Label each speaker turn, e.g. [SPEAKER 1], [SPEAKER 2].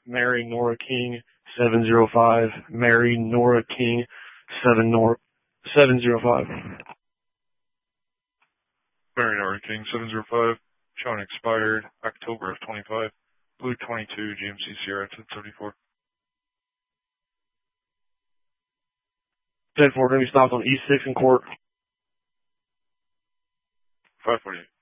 [SPEAKER 1] Mary Nora King 705. Mary Nora King 705.
[SPEAKER 2] Mary Nora King 705. Showing expired October of 25. Blue 22 GMC Sierra 1074.
[SPEAKER 1] 10-4 going to be stopped on E6 in court.
[SPEAKER 2] 548.